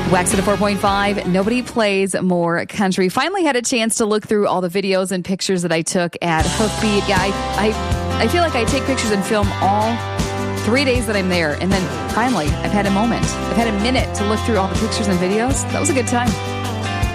Wax at a 4.5. Nobody plays more country. Finally had a chance to look through all the videos and pictures that I took at Hoofbeat. Yeah, I feel like I take pictures and film all 3 days that I'm there. And then finally, I've had a moment. I've had a minute to look through all the pictures and videos. That was a good time.